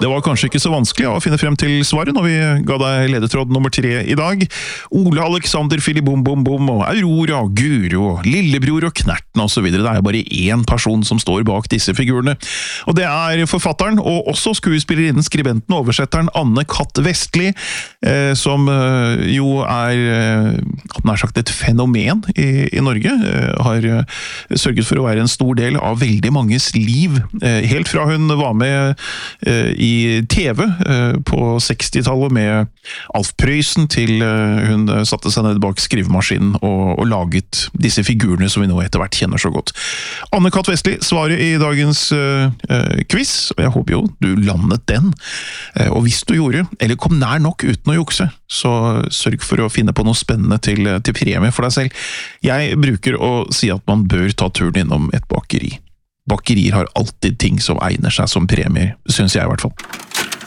Det var kanskje ikke så vanskelig å finne frem til svaret når vi ga deg ledetråd nummer 3 i dag. Ole Alexander Filibom Bom Bom og Aurora, Guro, Lillebror og Knerten og så videre. Det er bare én person som står bak disse figurene. Og det er forfatteren og også skuespillerinnen, skribenten og oversetteren Anne Katt Vestli, som jo er nær sagt et fenomen i Norge. Har sørget for å være en stor del av veldig manges liv. Helt fra hun var med i TV på 60-tallet med Alf Prøysen til hun satte seg ned bak skrivemaskinen og laget disse figurene som vi nå etter hvert kjenner så godt. Anne Katt Vestli svarer i dagens quiz, og jeg håper jo du landet den. Og hvis du gjorde, eller kom nær nok uten å jukse, så sørg for å finne på noe spennende til premie for deg selv. Jeg bruker å si at man bør ta turen innom et bakeri. Bakerier har alltid ting som egner seg som premier, synes jeg i hvert fall.